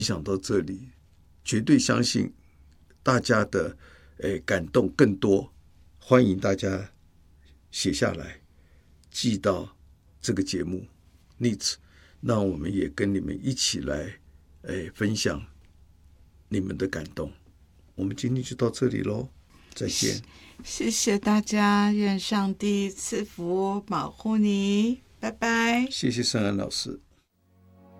享到这里，绝对相信大家的感动更多，欢迎大家写下来寄到这个节目 Needs， 让我们也跟你们一起来分享你们的感动。我们今天就到这里咯，再见。 谢谢大家，愿上帝赐福保护你，拜拜。 谢谢盛安老师。